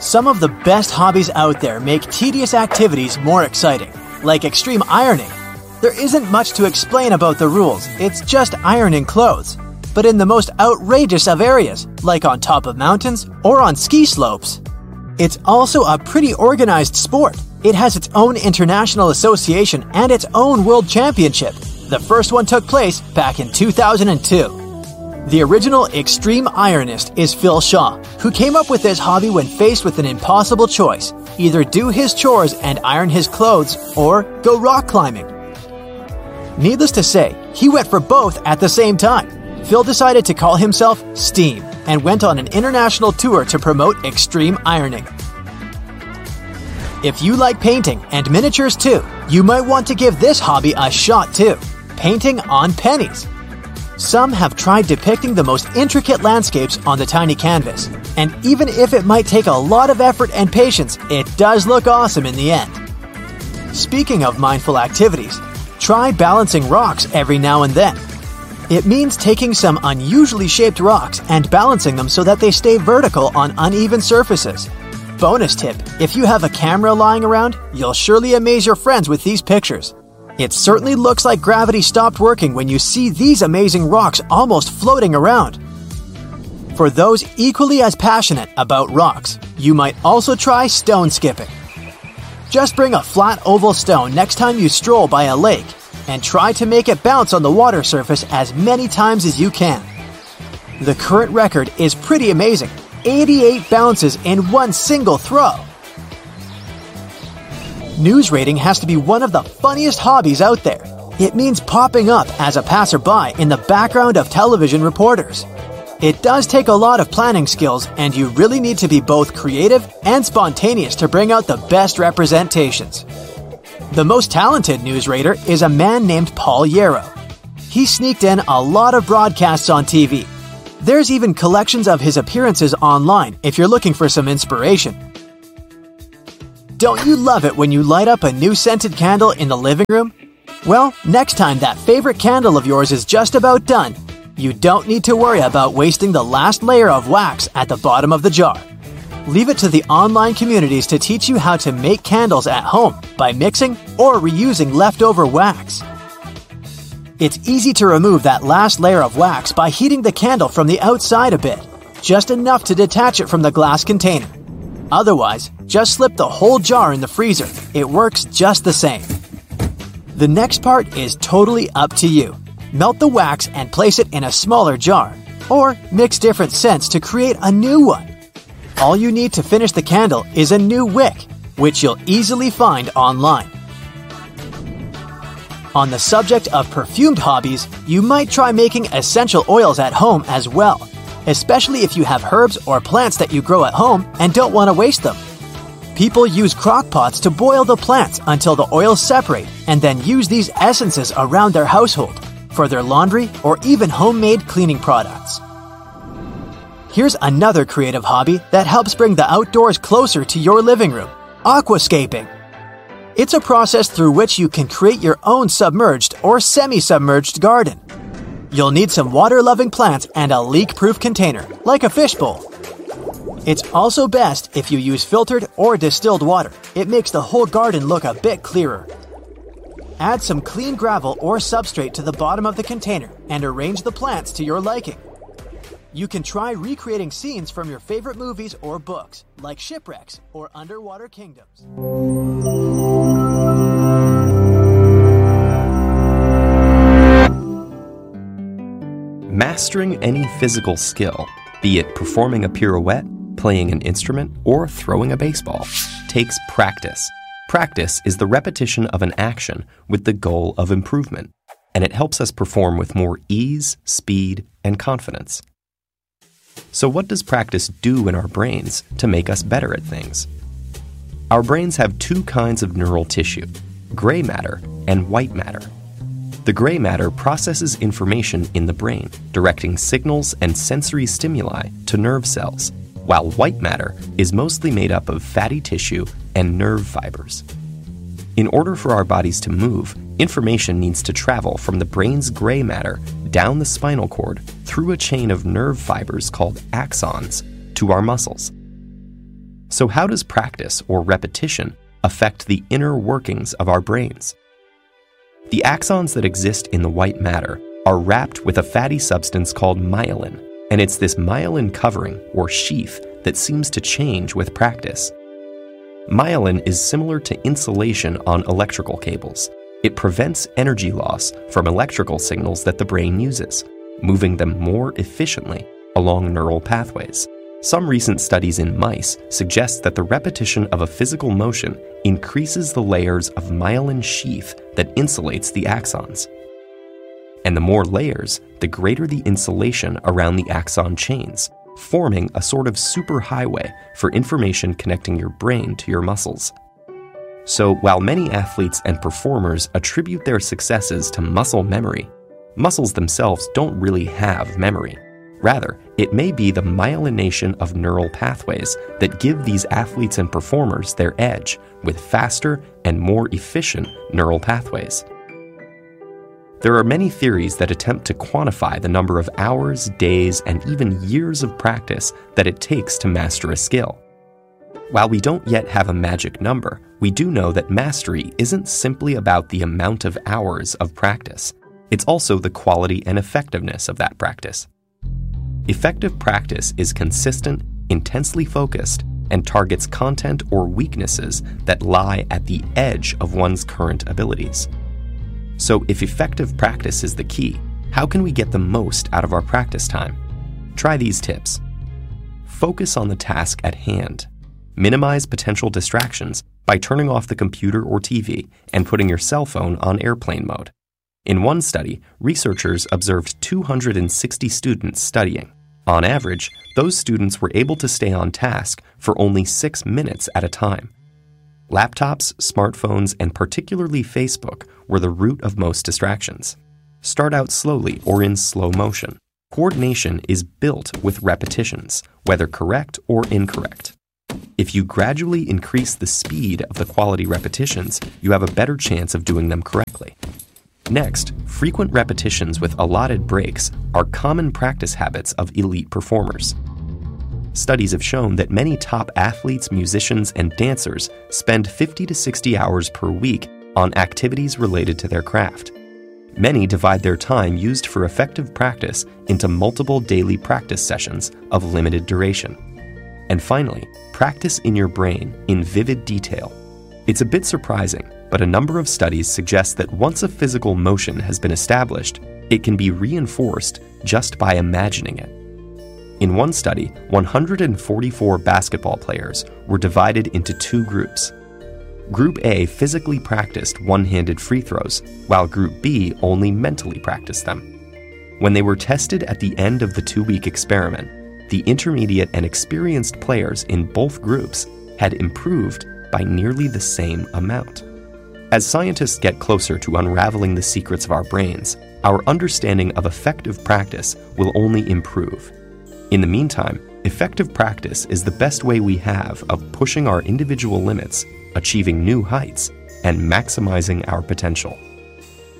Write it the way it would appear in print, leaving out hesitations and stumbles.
Some of the best hobbies out there make tedious activities more exciting, like extreme ironing. There isn't much to explain about the rules, it's just ironing clothes. But in the most outrageous of areas, like on top of mountains or on ski slopes. It's also a pretty organized sport. It has its own international association and its own world championship. The first one took place back in 2002. The original extreme ironist is Phil Shaw, who came up with this hobby when faced with an impossible choice: either do his chores and iron his clothes, or go rock climbing. Needless to say, he went for both at the same time. Phil decided to call himself Steam and went on an international tour to promote extreme ironing. If you like painting and miniatures too, you might want to give this hobby a shot too: painting on pennies. Some have tried depicting the most intricate landscapes on the tiny canvas, and even if it might take a lot of effort and patience, it does look awesome in the end. Speaking of mindful activities, try balancing rocks every now and then. It means taking some unusually shaped rocks and balancing them so that they stay vertical on uneven surfaces. Bonus tip: if you have a camera lying around, you'll surely amaze your friends with these pictures. It certainly looks like gravity stopped working when you see these amazing rocks almost floating around. For those equally as passionate about rocks, you might also try stone skipping. Just bring a flat oval stone next time you stroll by a lake and try to make it bounce on the water surface as many times as you can. The current record is pretty amazing: 88 bounces in one single throw. News rating has to be one of the funniest hobbies out there. It means popping up as a passerby in the background of television reporters. It does take a lot of planning skills, and you really need to be both creative and spontaneous to bring out the best representations. The most talented news rater is a man named Paul Yarrow. He sneaked in a lot of broadcasts on TV. There's even collections of his appearances online if you're looking for some inspiration. Don't you love it when you light up a new scented candle in the living room? Well, next time that favorite candle of yours is just about done, you don't need to worry about wasting the last layer of wax at the bottom of the jar. Leave it to the online communities to teach you how to make candles at home by mixing or reusing leftover wax. It's easy to remove that last layer of wax by heating the candle from the outside a bit, just enough to detach it from the glass container. Otherwise, just slip the whole jar in the freezer. It works just the same. The next part is totally up to you. Melt the wax and place it in a smaller jar, or mix different scents to create a new one. All you need to finish the candle is a new wick, which you'll easily find online. On the subject of perfumed hobbies, you might try making essential oils at home as well, especially if you have herbs or plants that you grow at home and don't want to waste them. People use crock pots to boil the plants until the oils separate, and then use these essences around their household for their laundry or even homemade cleaning products. Here's another creative hobby that helps bring the outdoors closer to your living room: aquascaping. It's a process through which you can create your own submerged or semi-submerged garden. You'll need some water-loving plants and a leak-proof container, like a fishbowl. It's also best if you use filtered or distilled water. It makes the whole garden look a bit clearer. Add some clean gravel or substrate to the bottom of the container and arrange the plants to your liking. You can try recreating scenes from your favorite movies or books, like Shipwrecks or Underwater Kingdoms. Mastering any physical skill, be it performing a pirouette, playing an instrument, or throwing a baseball, takes practice. Practice is the repetition of an action with the goal of improvement, and it helps us perform with more ease, speed, and confidence. So what does practice do in our brains to make us better at things? Our brains have two kinds of neural tissue: gray matter and white matter. The gray matter processes information in the brain, directing signals and sensory stimuli to nerve cells, while white matter is mostly made up of fatty tissue and nerve fibers. In order for our bodies to move, information needs to travel from the brain's gray matter down the spinal cord through a chain of nerve fibers called axons to our muscles. So how does practice or repetition affect the inner workings of our brains? The axons that exist in the white matter are wrapped with a fatty substance called myelin, and it's this myelin covering or sheath that seems to change with practice. Myelin is similar to insulation on electrical cables. It prevents energy loss from electrical signals that the brain uses, moving them more efficiently along neural pathways. Some recent studies in mice suggest that the repetition of a physical motion increases the layers of myelin sheath that insulates the axons. And the more layers, the greater the insulation around the axon chains, forming a sort of superhighway for information connecting your brain to your muscles. So while many athletes and performers attribute their successes to muscle memory, muscles themselves don't really have memory. Rather, it may be the myelination of neural pathways that give these athletes and performers their edge with faster and more efficient neural pathways. There are many theories that attempt to quantify the number of hours, days, and even years of practice that it takes to master a skill. While we don't yet have a magic number, we do know that mastery isn't simply about the amount of hours of practice. It's also the quality and effectiveness of that practice. Effective practice is consistent, intensely focused, and targets content or weaknesses that lie at the edge of one's current abilities. So if effective practice is the key, how can we get the most out of our practice time? Try these tips. Focus on the task at hand. Minimize potential distractions by turning off the computer or TV and putting your cell phone on airplane mode. In one study, researchers observed 260 students studying. On average, those students were able to stay on task for only 6 minutes at a time. Laptops, smartphones, and particularly Facebook were the root of most distractions. Start out slowly or in slow motion. Coordination is built with repetitions, whether correct or incorrect. If you gradually increase the speed of the quality repetitions, you have a better chance of doing them correctly. Next, frequent repetitions with allotted breaks are common practice habits of elite performers. Studies have shown that many top athletes, musicians, and dancers spend 50 to 60 hours per week on activities related to their craft. Many divide their time used for effective practice into multiple daily practice sessions of limited duration. And finally, practice in your brain in vivid detail. It's a bit surprising, but a number of studies suggest that once a physical motion has been established, it can be reinforced just by imagining it. In one study, 144 basketball players were divided into 2 groups. Group A physically practiced one-handed free throws, while Group B only mentally practiced them. When they were tested at the end of the 2-week experiment, the intermediate and experienced players in both groups had improved by nearly the same amount. As scientists get closer to unraveling the secrets of our brains, our understanding of effective practice will only improve. In the meantime, effective practice is the best way we have of pushing our individual limits, achieving new heights, and maximizing our potential.